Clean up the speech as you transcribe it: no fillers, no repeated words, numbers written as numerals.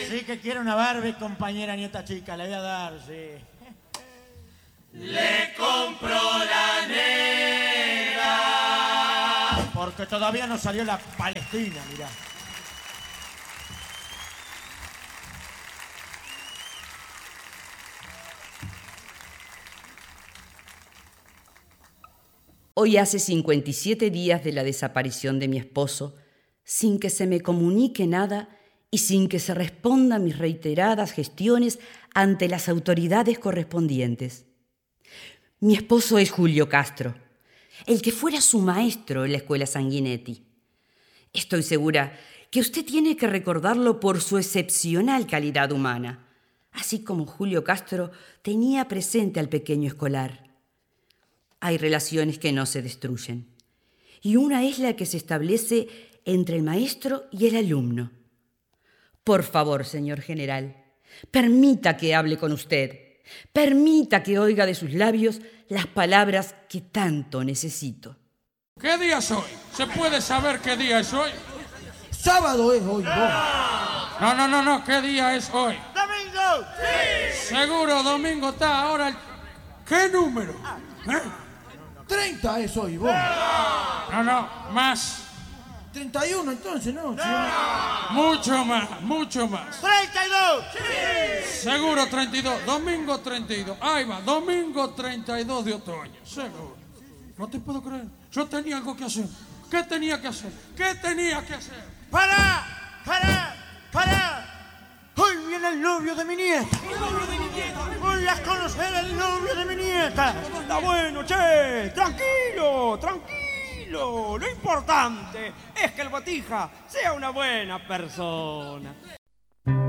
Sí, que quiere una Barbie, compañera nieta chica, le voy a dar, sí. Le compro la negra. Porque todavía no salió la Palestina, mirá. Hoy hace 57 días de la desaparición de mi esposo, sin que se me comunique nada y sin que se respondan mis reiteradas gestiones ante las autoridades correspondientes. Mi esposo es Julio Castro, el que fuera su maestro en la escuela Sanguinetti. Estoy segura que usted tiene que recordarlo por su excepcional calidad humana, así como Julio Castro tenía presente al pequeño escolar. Hay relaciones que no se destruyen, y una es la que se establece entre el maestro y el alumno. Por favor, señor general, permita que hable con usted, permita que oiga de sus labios las palabras que tanto necesito. ¿Qué día es hoy? ¿Se puede saber qué día es hoy? Sábado es hoy, vos. No, ¿qué día es hoy? ¡Domingo! ¡Sí! Seguro, domingo está ahora. ¿Qué número? 30 es hoy, vos. No, más. 31 entonces, ¿no? Sí. Mucho más. ¡32! ¡Sí! Seguro 32. Domingo 32. Ahí va, domingo 32 de otoño. Seguro. No te puedo creer. Yo tenía algo que hacer. ¿Qué tenía que hacer? ¡Para! Hoy viene el novio de mi nieta. Voy a conocer el novio de mi nieta. Está bueno, che. Tranquilo. Lo importante es que el Botija sea una buena persona.